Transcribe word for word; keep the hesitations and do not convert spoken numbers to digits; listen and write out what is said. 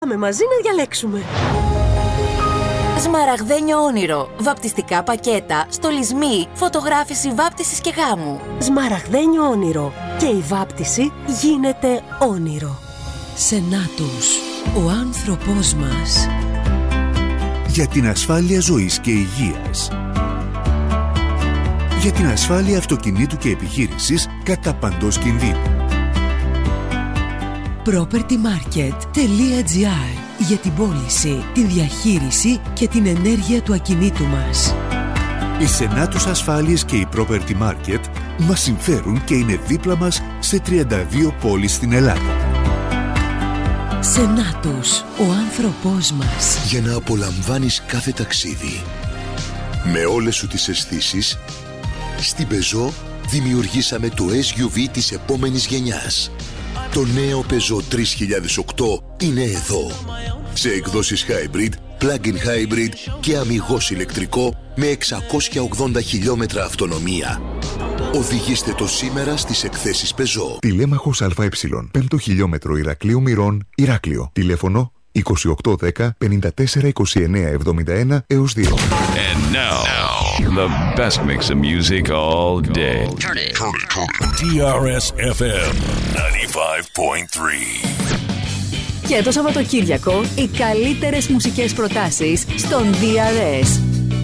Πάμε μαζί να διαλέξουμε. Σμαραγδένιο όνειρο. Βαπτιστικά πακέτα, στολισμοί, φωτογράφηση βάπτισης και γάμου. Σμαραγδένιο όνειρο. Και η βάπτιση γίνεται όνειρο. Σενάτους, ο άνθρωπός μας. Για την ασφάλεια ζωής και υγείας. Για την ασφάλεια αυτοκινήτου και επιχείρησης κατά παντός κινδύνου. propertymarket.gr για την πώληση, την διαχείριση και την ενέργεια του ακινήτου μας. Η Σενάτους Ασφάλειες και η Property Market μας συμφέρουν και είναι δίπλα μας σε τριάντα δύο πόλεις στην Ελλάδα. Σενάτους, ο άνθρωπός μας. Για να απολαμβάνεις κάθε ταξίδι με όλες σου τις αισθήσεις, στην Peugeot δημιουργήσαμε το ες γιου βι της επόμενης γενιάς. Το νέο Peugeot τρεις χιλιάδες οκτώ είναι εδώ. Σε εκδόσεις hybrid, plug-in hybrid και αμιγώς ηλεκτρικό με εξακόσια ογδόντα χιλιόμετρα αυτονομία. Οδηγήστε το σήμερα στις εκθέσεις Peugeot. Τηλέμαχος ΑΕ, πέμπτο χιλιόμετρο Ηρακλείου Μυρών, Ηράκλειο. Τηλέφωνο είκοσι οκτώ δέκα πενήντα τέσσερα είκοσι εννέα εβδομήντα ένα έως δύο. And now, the best mix of music all day. Turn it. τι αρ ες εφ εμ ενενήντα πέντε κόμμα τρία. Και το Σαββατοκύριακο, οι καλύτερες μουσικές προτάσεις στον ντι αρ ες.